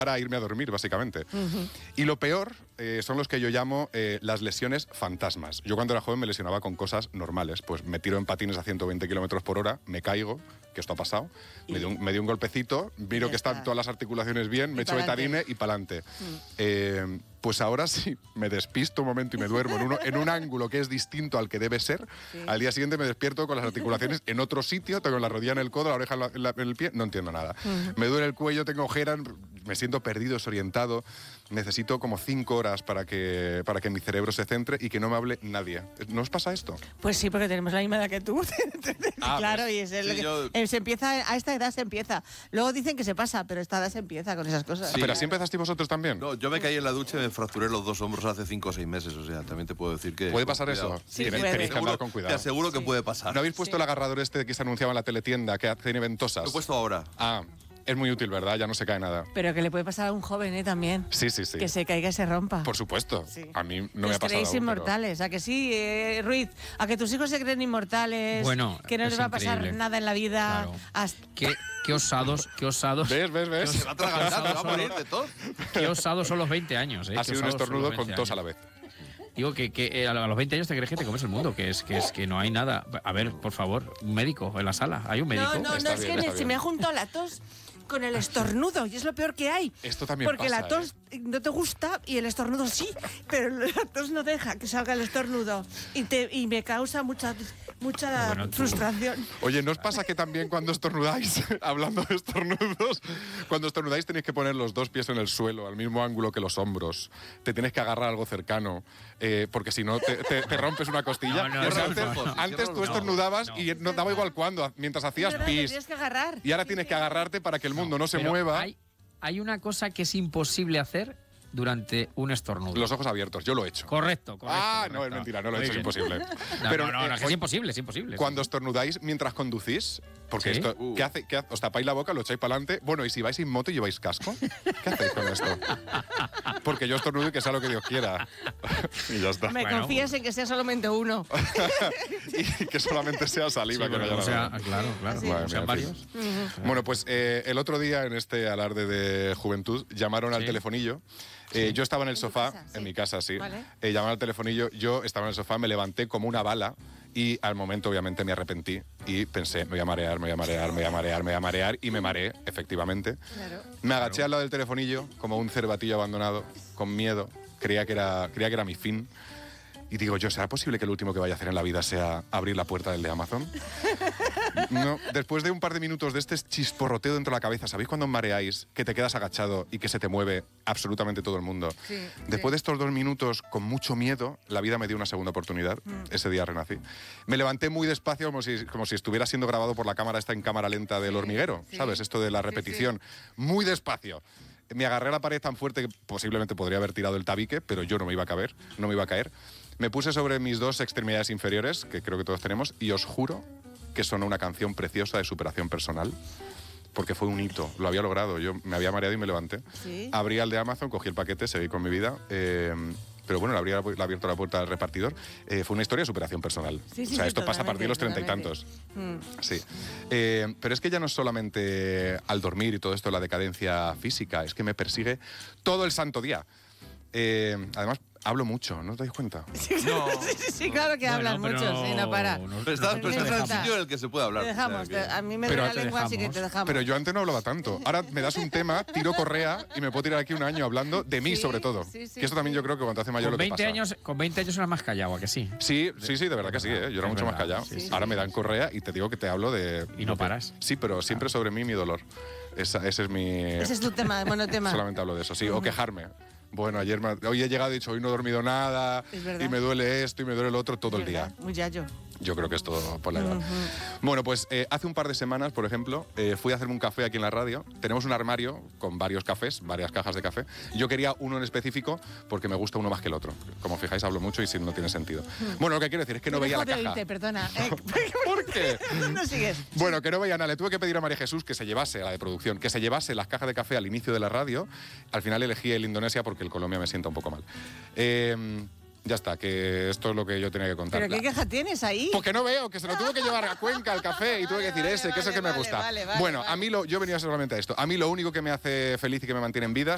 para irme a dormir, básicamente. Y lo peor son los que yo llamo las lesiones fantasmas. Yo cuando era joven me lesionaba con cosas normales. Pues me tiro en patines a 120 kilómetros por hora, me caigo, que esto ha pasado, me dio un golpecito, miro que están todas las articulaciones bien, me echo betarine y pa'lante. Pues ahora sí, me despisto un momento y me duermo en un ángulo que es distinto al que debe ser. Al día siguiente me despierto con las articulaciones en otro sitio, tengo la rodilla en el codo, la oreja en el pie, no entiendo nada. Me duele el cuello, tengo ojeras, me siento perdido, desorientado. Necesito como 5 horas para que mi cerebro se centre y que no me hable nadie. ¿No os pasa esto? Pues sí, porque tenemos la misma edad que tú. Claro, y es se empieza, a esta edad se empieza. Luego dicen que se pasa, pero a esta edad se empieza con esas cosas. Sí. ¿Pero así empezasteis vosotros también? No, yo me caí en la ducha y me fracturé los 2 hombros hace 5 o 6 meses, o sea, también te puedo decir que... ¿Puede pasar eso? Sí, tenéis que andar con cuidado. Te aseguro que puede pasar. ¿No habéis puesto el agarrador este que se anunciaba en la teletienda, que tiene ventosas? Lo he puesto ahora. Ah, es muy útil, ¿verdad? Ya no se cae nada. Pero que le puede pasar a un joven, también. Sí. Que se caiga y se rompa. Por supuesto. Sí. A mí no me ha pasado creéis aún, inmortales, ¿a que sí, Ruiz? ¿A que tus hijos se creen inmortales? Bueno, que no les va a pasar nada en la vida. Claro. Qué osados. ¿Ves? Se va a atragantar, se va a morir de todo. Qué osados son los 20 años. Ha sido un estornudo con tos a la vez. Digo que a los 20 años te crees que te comes el mundo, que no hay nada. A ver, por favor, un médico en la sala. ¿Hay un médico? No, es que se me ha juntado la tos con el estornudo y es lo peor que hay. Esto también porque pasa, la tos no te gusta y el estornudo sí, pero la tos no deja que salga el estornudo y me causa mucha frustración. Oye, ¿no os pasa que también cuando estornudáis, hablando de estornudos, cuando estornudáis tenéis que poner los 2 pies en el suelo, al mismo ángulo que los hombros? Te tienes que agarrar algo cercano, porque si no te rompes una costilla. Antes tú estornudabas y no daba igual cuándo, mientras hacías pis. Tienes que agarrar. Y ahora tienes que agarrarte para que el mundo no se mueva. Hay una cosa que es imposible hacer durante un estornudo. Los ojos abiertos, yo lo he hecho. Correcto. No, es mentira, no lo he hecho, es imposible. No, es imposible. Cuando estornudáis mientras conducís, porque esto, ¿qué hace? ¿Os tapáis la boca, lo echáis para adelante? Bueno, ¿y si vais en moto y lleváis casco? ¿Qué hacéis con esto? Porque yo estornudo y que sea lo que Dios quiera. Y ya está. Me confías en que sea solamente uno. Y que solamente sea saliva. Sí, que no haya nada. Claro. Sean varios. Bueno, pues el otro día en este alarde de juventud llamaron al telefonillo. Yo estaba en el sofá, en mi casa, sí. Vale. Llamaron al telefonillo, yo estaba en el sofá, me levanté como una bala y al momento obviamente me arrepentí y pensé, me voy a marear y me mareé, efectivamente. Claro. Me agaché al lado del telefonillo como un cervatillo abandonado, con miedo, creía que era mi fin. Y digo yo, ¿será posible que lo último que vaya a hacer en la vida sea abrir la puerta del de Amazon? No, después de un par de minutos de este chisporroteo dentro de la cabeza, ¿sabéis cuando mareáis, que te quedas agachado y que se te mueve absolutamente todo el mundo? Sí, después de estos 2 minutos, con mucho miedo, la vida me dio una segunda oportunidad. Ese día renací. Me levanté muy despacio, como si estuviera siendo grabado por la cámara esta en cámara lenta del hormiguero, ¿sabes? Esto de la repetición. Muy despacio. Me agarré a la pared tan fuerte que posiblemente podría haber tirado el tabique, pero yo no me iba a caer. Me puse sobre mis 2 extremidades inferiores, que creo que todos tenemos, y os juro que sonó una canción preciosa de superación personal, porque fue un hito, lo había logrado. Yo me había mareado y me levanté. ¿Sí? Abrí el de Amazon, cogí el paquete, seguí con mi vida. Pero bueno, le habría abierto la puerta al repartidor. Fue una historia de superación personal. Esto pasa a partir de los 30 y tantos. Sí. Pero es que ya no es solamente al dormir y todo esto la decadencia física, es que me persigue todo el santo día. Además, hablo mucho, ¿no os dais cuenta? Sí, claro que hablas mucho, sí, no para. Pero estás en el sitio en el que se puede hablar. Te dejamos, a mí me duele la lengua, así que te dejamos. Pero yo antes no hablaba tanto. Ahora me das un tema, tiro correa y me puedo tirar aquí un año hablando de mí, sobre todo. Que esto también yo creo que cuando te hace mayor lo que pasa. Con 20 años era más callado, ¿a que sí? Sí, de verdad que sí, yo era mucho más callado. Ahora me dan correa y te digo que te hablo de... Y no paras. Sí, pero siempre sobre mí mi dolor. Ese es mi... Ese es tu tema, monotema. Solamente hablo de eso, sí. O quejarme. Bueno, hoy he llegado y he dicho, hoy no he dormido nada, y me duele esto y me duele lo otro todo el día. Muy yayo. Yo creo que es todo por la edad. Bueno, pues hace un par de semanas, por ejemplo, fui a hacerme un café aquí en la radio. Tenemos un armario con varios cafés, varias cajas de café. Yo quería uno en específico porque me gusta uno más que el otro. Como fijáis, hablo mucho y si no tiene sentido. Bueno, lo que quiero decir es que no veía la caja. Perdona. ¿Por qué? No sigues. Bueno, que no veía nada. Le tuve que pedir a María Jesús que se llevase, a la de producción, que se llevase las cajas de café al inicio de la radio. Al final elegí el Indonesia porque el Colombia me sienta un poco mal. Ya está, que esto es lo que yo tenía que contar. ¿Pero qué caja tienes ahí? Porque no veo, que se lo tuve que llevar a Cuenca, al café, y tuve que decir que es el que me gusta. Bueno, a mí yo venía solamente a esto. A mí lo único que me hace feliz y que me mantiene en vida